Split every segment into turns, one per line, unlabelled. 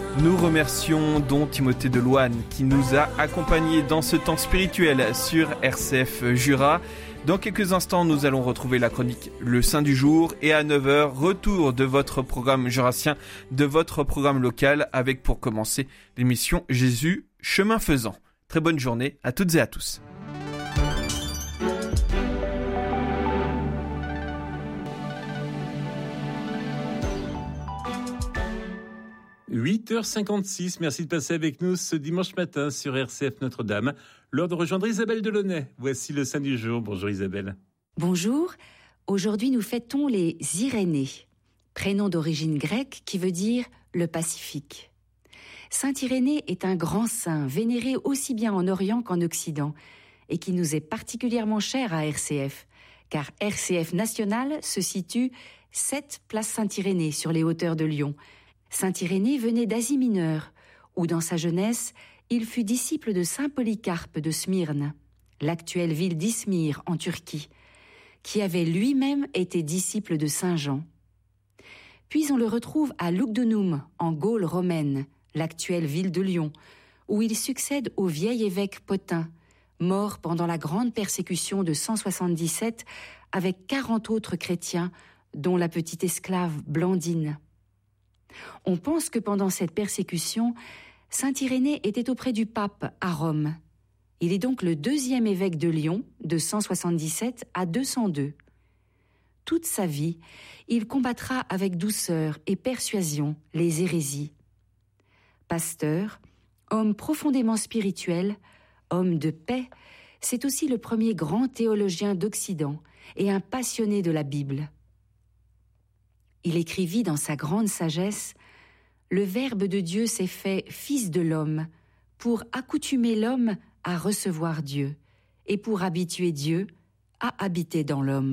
Nous remercions Don Timothée de Louanne qui nous a accompagnés dans ce temps spirituel sur RCF Jura. Dans quelques instants, nous allons retrouver la chronique Le Saint du jour et à 9h, retour de votre programme jurassien, de votre programme local avec pour commencer l'émission Jésus, chemin faisant. Très bonne journée à toutes et à tous.
« 8h56, merci de passer avec nous ce dimanche matin sur RCF Notre-Dame. L'heure de rejoindre Isabelle Delaunay. Voici le Saint du jour. Bonjour Isabelle.
Bonjour. Aujourd'hui, nous fêtons les Irénées, prénom d'origine grecque qui veut dire le Pacifique. Saint Irénée est un grand saint vénéré aussi bien en Orient qu'en Occident et qui nous est particulièrement cher à RCF, car RCF National se situe 7 place Saint-Irénée sur les hauteurs de Lyon. Saint Irénée venait d'Asie mineure, où dans sa jeunesse, il fut disciple de saint Polycarpe de Smyrne, l'actuelle ville d'Izmir en Turquie, qui avait lui-même été disciple de saint Jean. Puis on le retrouve à Lugdunum, en Gaule romaine, l'actuelle ville de Lyon, où il succède au vieil évêque Pothin, mort pendant la grande persécution de 177 avec 40 autres chrétiens, dont la petite esclave Blandine. On pense que pendant cette persécution, saint Irénée était auprès du pape à Rome. Il est donc le 2e évêque de Lyon, de 177 à 202. Toute sa vie, il combattra avec douceur et persuasion les hérésies. Pasteur, homme profondément spirituel, homme de paix, c'est aussi le premier grand théologien d'Occident et un passionné de la Bible. Il écrivit dans sa grande sagesse « Le Verbe de Dieu s'est fait Fils de l'homme pour accoutumer l'homme à recevoir Dieu et pour habituer Dieu à habiter dans l'homme. »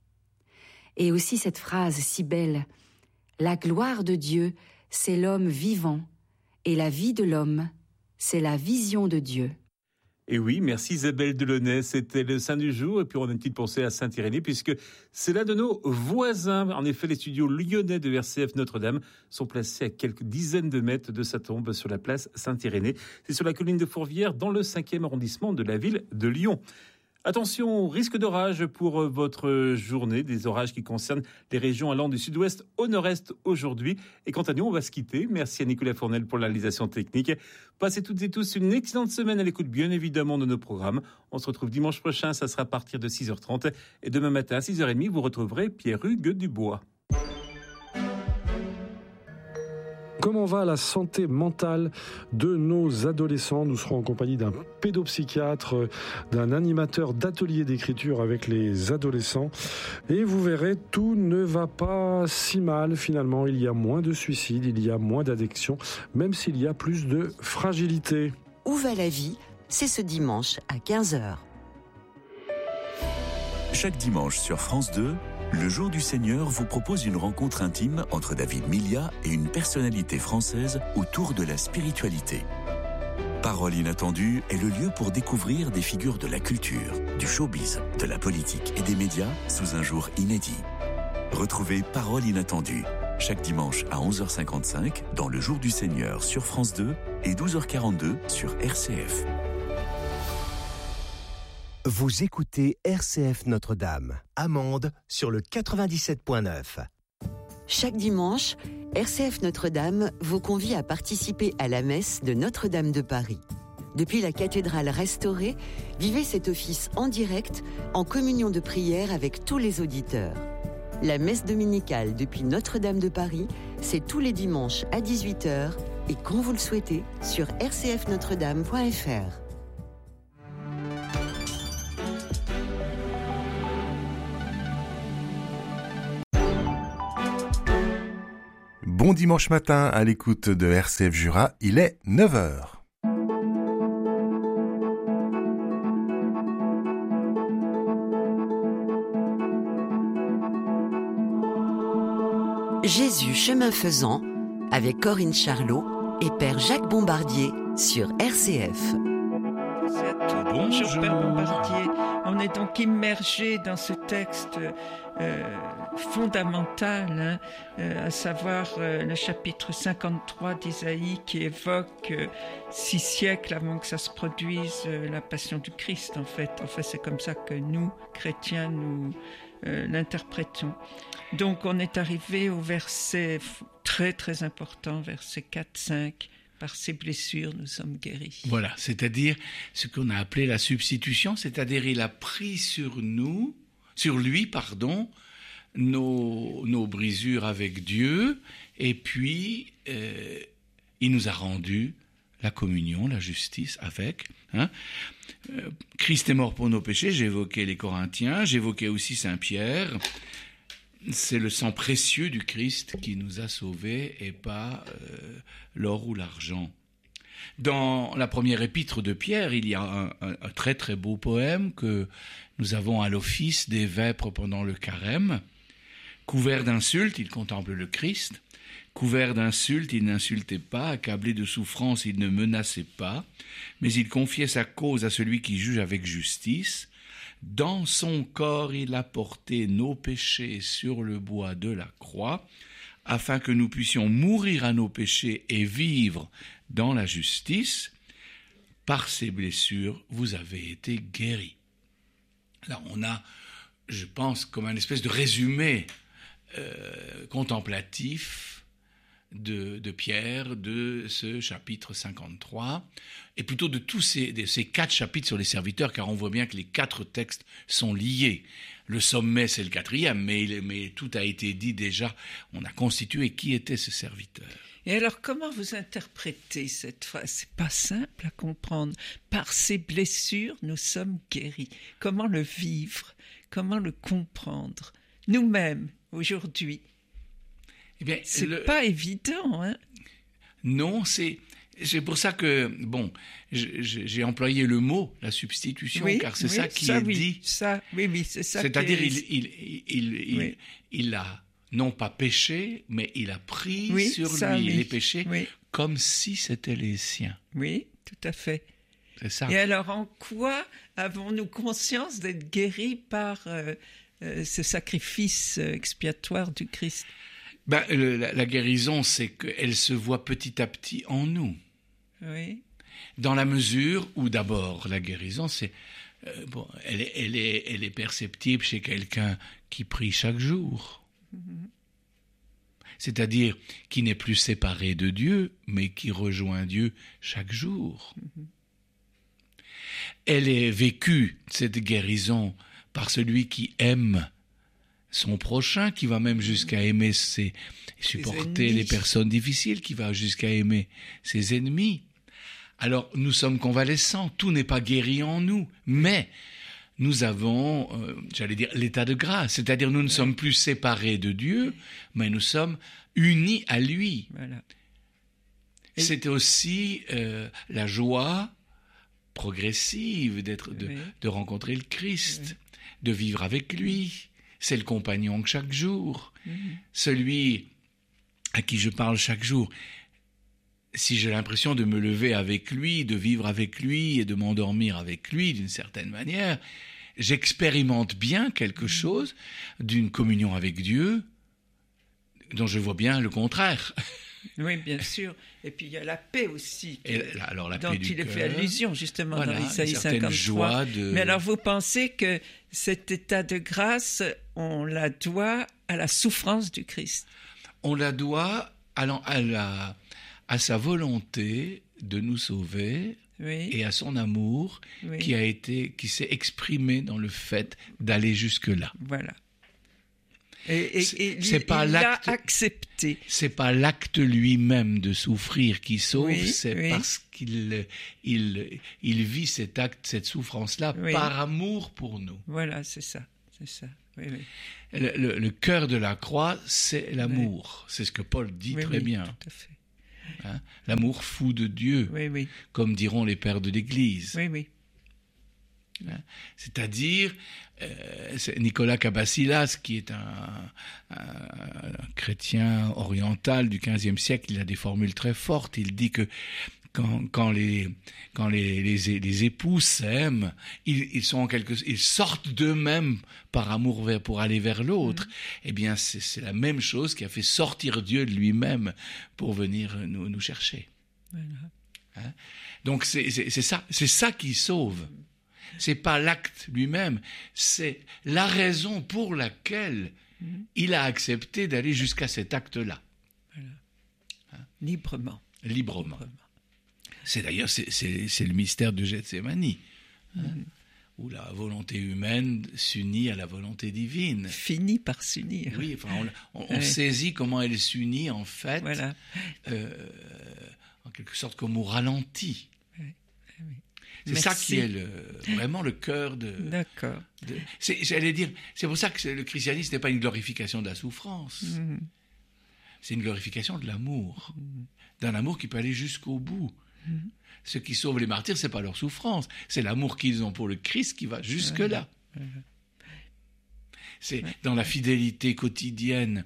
Et aussi cette phrase si belle « La gloire de Dieu, c'est l'homme vivant et la vie de l'homme, c'est la vision de Dieu. »
Et oui, merci Isabelle Delaunay, c'était le Saint du jour. Et puis on a une petite pensée à Saint-Irénée, puisque c'est l'un de nos voisins. En effet, les studios lyonnais de RCF Notre-Dame sont placés à quelques dizaines de mètres de sa tombe sur la place Saint-Irénée. C'est sur la colline de Fourvière, dans le 5e arrondissement de la ville de Lyon. Attention au risque d'orage pour votre journée, des orages qui concernent les régions allant du sud-ouest au nord-est aujourd'hui. Et quant à nous, on va se quitter. Merci à Nicolas Fournel pour la réalisation technique. Passez toutes et tous une excellente semaine à l'écoute, bien évidemment, de nos programmes. On se retrouve dimanche prochain, ça sera à partir de 6h30. Et demain matin à 6h30, vous retrouverez Pierre-Hugues Dubois.
Comment va la santé mentale de nos adolescents ? Nous serons en compagnie d'un pédopsychiatre, d'un animateur d'ateliers d'écriture avec les adolescents. Et vous verrez, tout ne va pas si mal finalement. Il y a moins de suicides, il y a moins d'addictions, même s'il y a plus de fragilité.
Où va la vie ? C'est ce dimanche à 15h.
Chaque dimanche sur France 2, Le Jour du Seigneur vous propose une rencontre intime entre David Milia et une personnalité française autour de la spiritualité. Parole inattendue est le lieu pour découvrir des figures de la culture, du showbiz, de la politique et des médias sous un jour inédit. Retrouvez Parole inattendue chaque dimanche à 11h55 dans Le Jour du Seigneur sur France 2 et 12h42 sur RCF.
Vous écoutez RCF Notre-Dame, Amande sur le 97.9.
Chaque dimanche, RCF Notre-Dame vous convie à participer à la messe de Notre-Dame de Paris. Depuis la cathédrale restaurée, vivez cet office en direct, en communion de prière avec tous les auditeurs. La messe dominicale depuis Notre-Dame de Paris, c'est tous les dimanches à 18h et quand vous le souhaitez sur rcfnotredame.fr.
Bon dimanche matin à l'écoute de RCF Jura, il est 9h.
Jésus, chemin faisant, avec Corinne Charlot et Père Jacques Bombardier sur RCF.
Bonjour Père Bombardier. On est donc immergé dans ce texte fondamental, à savoir le chapitre 53 d'Isaïe qui évoque 6 siècles avant que ça se produise la passion du Christ en fait. Enfin, c'est comme ça que nous, chrétiens, nous l'interprétons. Donc on est arrivé au verset très très important, verset 4-5. Par ses blessures, nous sommes guéris.
Voilà, c'est-à-dire ce qu'on a appelé la substitution, c'est-à-dire il a pris sur lui, nos brisures avec Dieu, et puis il nous a rendu la communion, la justice avec. Christ est mort pour nos péchés, j'évoquais les Corinthiens, j'évoquais aussi Saint Pierre. C'est le sang précieux du Christ qui nous a sauvés et pas l'or ou l'argent. Dans la première épître de Pierre, il y a un très très beau poème que nous avons à l'office des vêpres pendant le carême. Couvert d'insultes, il contemple le Christ. Couvert d'insultes, il n'insultait pas. Accablé de souffrance, il ne menaçait pas. Mais il confiait sa cause à celui qui juge avec justice. Dans son corps, il a porté nos péchés sur le bois de la croix, afin que nous puissions mourir à nos péchés et vivre dans la justice. Par ses blessures, vous avez été guéris. Là, on a, je pense, comme un espèce de résumé contemplatif de Pierre, de ce chapitre 53, et plutôt de tous ces 4 chapitres sur les serviteurs, car on voit bien que les 4 textes sont liés. Le sommet, c'est le 4e, mais tout a été dit déjà. On a constitué qui était ce serviteur.
Et alors, comment vous interprétez cette phrase ? C'est pas simple à comprendre. Par ces blessures, nous sommes guéris. Comment le vivre ? Comment le comprendre ? Nous-mêmes, aujourd'hui.
Eh bien,
c'est pas évident, hein ?
Non, c'est pour ça que, j'ai employé le mot, la substitution, car c'est ça qui est dit.
Oui, c'est ça.
C'est-à-dire, il a non pas péché, mais il a pris sur lui les péchés comme si c'était les siens.
Oui, tout à fait.
C'est ça.
Et alors, en quoi avons-nous conscience d'être guéris par ce sacrifice expiatoire du Christ ?
La guérison, c'est qu'elle se voit petit à petit en nous.
Oui.
Dans la mesure où, d'abord, la guérison, c'est elle est perceptible chez quelqu'un qui prie chaque jour. Mm-hmm. C'est-à-dire qui n'est plus séparé de Dieu, mais qui rejoint Dieu chaque jour. Mm-hmm. Elle est vécue, cette guérison, par celui qui aime son prochain, qui va même jusqu'à aimer supporter les personnes difficiles, qui va jusqu'à aimer ses ennemis. Alors, nous sommes convalescents, tout n'est pas guéri en nous, mais nous avons, l'état de grâce, c'est-à-dire nous ne sommes plus séparés de Dieu, mais nous sommes unis à lui.
Voilà.
C'est aussi la joie progressive de rencontrer le Christ, de vivre avec lui. C'est le compagnon de chaque jour, celui à qui je parle chaque jour. Si j'ai l'impression de me lever avec lui, de vivre avec lui et de m'endormir avec lui d'une certaine manière, j'expérimente bien quelque chose d'une communion avec Dieu dont je vois bien le contraire.
Oui, bien sûr. Et puis il y a la paix aussi,
la
dont
paix du
il est
cœur.
fait allusion justement
Voilà,
dans Isaïe
une certaine
53.
joie
Mais alors vous pensez que cet état de grâce, on la doit à la souffrance du Christ?
On la doit à sa volonté de nous sauver et à son amour qui s'est exprimé dans le fait d'aller jusque-là.
Voilà. Et
c'est pas
il
l'acte,
l'a accepté.
C'est pas l'acte lui-même de souffrir qui sauve, parce qu'il vit cet acte, cette souffrance-là par amour pour nous.
Voilà, c'est ça. Oui.
Le cœur de la croix, c'est l'amour. C'est ce que Paul dit très bien.
Tout à fait.
L'amour fou de Dieu, comme diront les pères de l'Église.
Oui.
C'est-à-dire, c'est Nicolas Cabasilas, qui est un chrétien oriental du XVe siècle, il a des formules très fortes. Il dit que quand les époux s'aiment, ils sortent d'eux-mêmes par amour pour aller vers l'autre. Eh bien, c'est la même chose qui a fait sortir Dieu de lui-même pour venir nous chercher.
Voilà.
Hein? Donc c'est ça qui sauve. C'est pas l'acte lui-même, c'est la raison pour laquelle il a accepté d'aller jusqu'à cet acte-là.
Voilà. Hein? Librement.
C'est d'ailleurs c'est le mystère de Gethsémani, où la volonté humaine s'unit à la volonté divine.
Finit par s'unir.
Oui, enfin on saisit comment elle s'unit en fait,
voilà.
En quelque sorte comme au ralenti.
Oui.
C'est
Merci.
ça qui est vraiment le cœur de...
D'accord.
J'allais dire, c'est pour ça que le christianisme n'est pas une glorification de la souffrance. C'est une glorification de l'amour. D'un amour qui peut aller jusqu'au bout. Ce qui sauve les martyrs, c'est pas leur souffrance, c'est l'amour qu'ils ont pour le Christ qui va jusque-là. C'est dans la fidélité quotidienne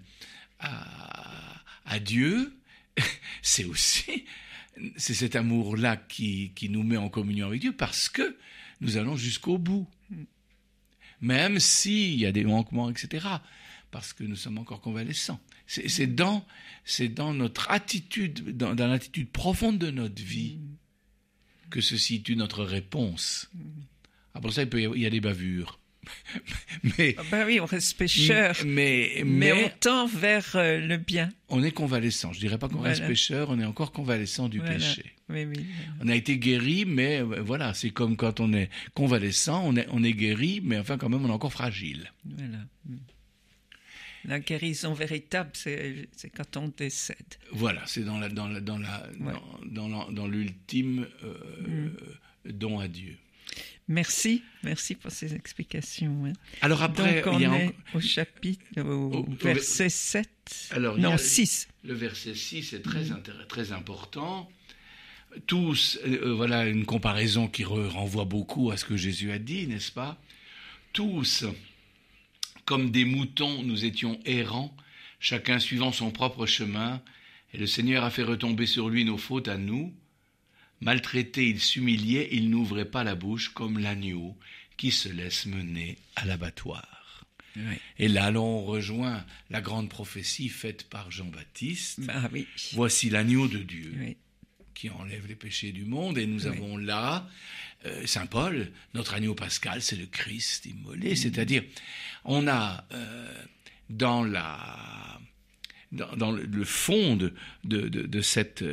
à Dieu, c'est cet amour-là qui nous met en communion avec Dieu, parce que nous allons jusqu'au bout. Même s'il y a des manquements, etc., parce que nous sommes encore convalescents. C'est dans notre attitude, dans l'attitude profonde de notre vie, que se situe notre réponse. Après ça, il y a des bavures. Mais,
oui, on reste pécheur, mais on tend vers le bien.
On est convalescent. Je dirais pas qu'on reste pécheur, on est encore convalescent du péché.
Oui.
On a été guéri, mais voilà, c'est comme quand on est convalescent, on est guéri, mais enfin quand même on est encore fragile.
Voilà. La guérison véritable, c'est quand on décède.
Voilà, c'est dans l'ultime don à Dieu.
Merci pour ces explications. Hein.
Alors après,
donc on est au chapitre, au verset 7,
alors,
6.
Le verset 6 est très important. Tous, voilà une comparaison qui renvoie beaucoup à ce que Jésus a dit, n'est-ce pas ? Tous, comme des moutons, nous étions errants, chacun suivant son propre chemin, et le Seigneur a fait retomber sur lui nos fautes à nous. Maltraité, il s'humiliait, il n'ouvrait pas la bouche comme l'agneau qui se laisse mener à l'abattoir. Oui. Et là, on rejoint la grande prophétie faite par Jean-Baptiste.
Oui.
Voici l'agneau de Dieu qui enlève les péchés du monde. Et nous avons là Saint Paul, notre agneau pascal, c'est le Christ immolé. C'est-à-dire, on a dans le fond de cette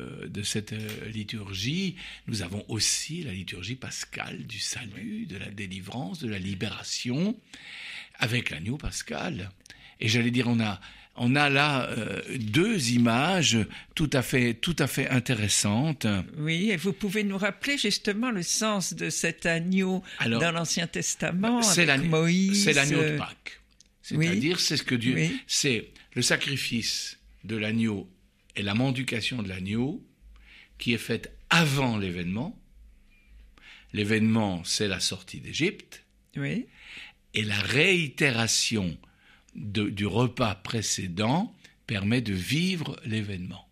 liturgie, nous avons aussi la liturgie pascale du salut, de la délivrance, de la libération, avec l'agneau pascal. Et j'allais dire, on a là deux images tout à fait intéressantes.
Oui, et vous pouvez nous rappeler justement le sens de cet agneau dans l'Ancien Testament, avec Moïse.
C'est l'agneau de Pâques. C'est-à-dire, c'est ce que Dieu... Oui. C'est le sacrifice de l'agneau et la mendication de l'agneau qui est faite avant l'événement. L'événement, c'est la sortie d'Égypte.
Oui.
Et la réitération du repas précédent permet de vivre l'événement.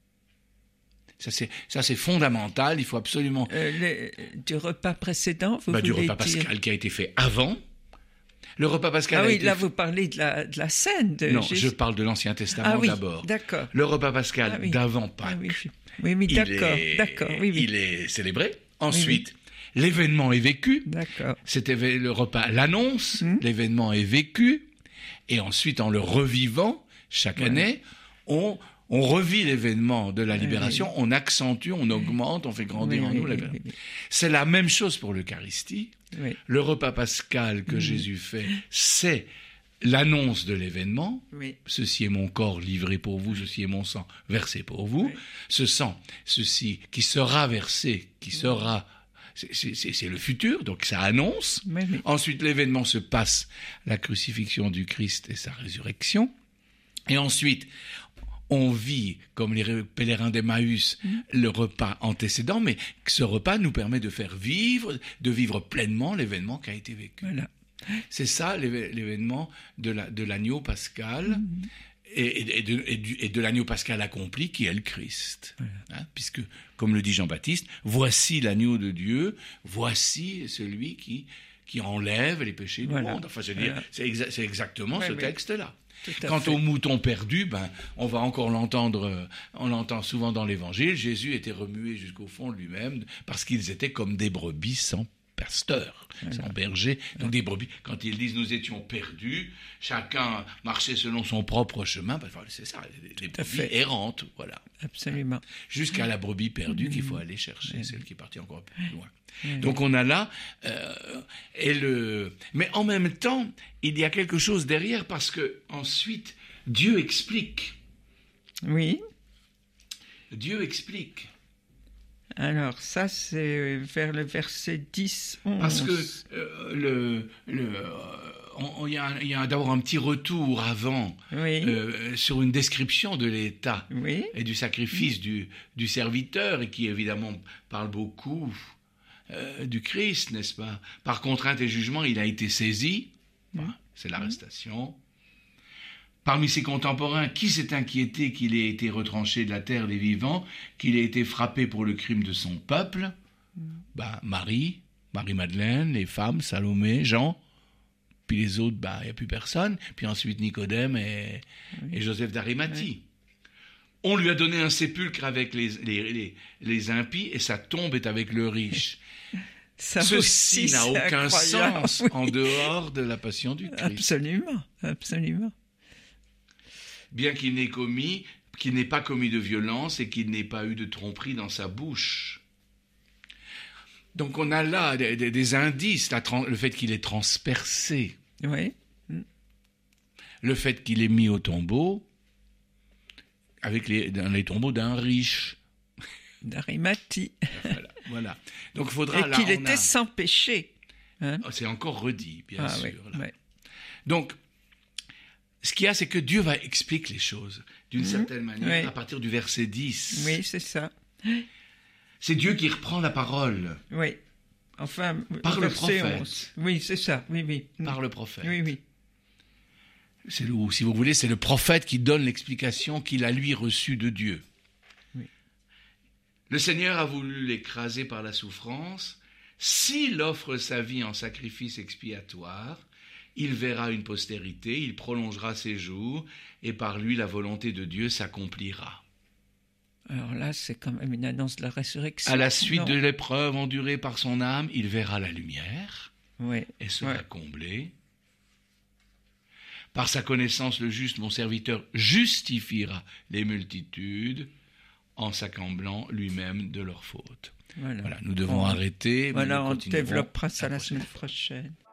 Ça, c'est fondamental. Il faut absolument...
du repas précédent, vous voulez
du repas pascal qui a été fait avant. Le repas pascal
là vous parlez de la scène de Jésus.
Je parle de l'Ancien Testament d'abord.
D'accord.
Le repas pascal d'avant Pâques.
Oui, d'accord.
Il est célébré. Ensuite, l'événement est vécu.
D'accord.
C'était le repas, l'annonce, l'événement est vécu. Et ensuite, en le revivant, chaque année, on revit l'événement de la libération, on accentue, on augmente, on fait grandir en nous l'événement. C'est la même chose pour l'Eucharistie.
Oui.
Le repas pascal que Jésus fait, c'est l'annonce de l'événement.
Oui.
Ceci est mon corps livré pour vous, ceci est mon sang versé pour vous. Oui. Ce sang, ceci qui sera versé, qui sera... C'est le futur, donc ça annonce.
Oui.
Ensuite, l'événement se passe, la crucifixion du Christ et sa résurrection. Et ensuite, on vit, comme les pèlerins d'Emmaüs, le repas antécédent, mais ce repas nous permet de vivre pleinement l'événement qui a été vécu.
Voilà.
C'est ça l'événement de l'agneau pascal. et de l'agneau pascal accompli qui est le Christ. Hein, puisque, comme le dit Jean-Baptiste, voici l'agneau de Dieu, voici celui qui enlève les péchés du monde. Enfin, je veux dire, c'est exactement ce texte-là. Quant au mouton perdu, on va encore l'entendre, on l'entend souvent dans l'Évangile, Jésus était remué jusqu'au fond de lui-même parce qu'ils étaient comme des brebis sans pasteur, sans berger. Donc des brebis, quand ils disent nous étions perdus, chacun marchait selon son propre chemin, c'est ça, les brebis errantes, voilà.
Absolument.
Jusqu'à la brebis perdue qu'il faut aller chercher, celle qui est partie encore plus loin. Donc on a là, mais en même temps, il y a quelque chose derrière parce que ensuite Dieu explique.
Oui.
Dieu explique.
Alors ça c'est vers le verset 10, 11.
Parce que il y a d'abord un petit retour avant sur une description de l'état et du sacrifice du serviteur et qui évidemment parle beaucoup du Christ, n'est-ce pas? Par contrainte et jugement, il a été saisi, c'est l'arrestation. Parmi ses contemporains, qui s'est inquiété qu'il ait été retranché de la terre des vivants, qu'il ait été frappé pour le crime de son peuple? Marie-Madeleine, les femmes, Salomé, Jean, puis les autres, il n'y a plus personne, puis ensuite Nicodème et Joseph d'Arimathie. On lui a donné un sépulcre avec les impies et sa tombe est avec le riche. Ceci n'a aucun sens en dehors de la passion du Christ.
Absolument.
Bien qu'il n'ait pas commis de violence et qu'il n'ait pas eu de tromperie dans sa bouche. Donc on a là des indices, le fait qu'il est transpercé, le fait qu'il est mis au tombeau, dans les tombeaux d'un riche.
D'Arimathie.
Voilà. Donc il faudra...
Et qu'il était sans péché. Hein?
C'est encore redit, bien sûr. Donc, ce qu'il y a, c'est que Dieu explique les choses d'une certaine manière à partir du verset 10.
Oui, c'est ça.
C'est Dieu qui reprend la parole.
Oui. Enfin,
par le prophète.
11. Oui, c'est ça. Oui.
Par le prophète.
Oui.
Si vous voulez, c'est le prophète qui donne l'explication qu'il a lui reçue de Dieu. Oui. Le Seigneur a voulu l'écraser par la souffrance. S'il offre sa vie en sacrifice expiatoire, il verra une postérité, il prolongera ses jours, et par lui la volonté de Dieu s'accomplira.
Alors là, c'est quand même une annonce de la résurrection.
À la suite de l'épreuve endurée par son âme, il verra la lumière et sera comblé. Par sa connaissance, le juste, mon serviteur, justifiera les multitudes en s'accablant lui-même de leurs fautes. Voilà, nous devons arrêter.
Voilà, on développera ça la semaine prochaine.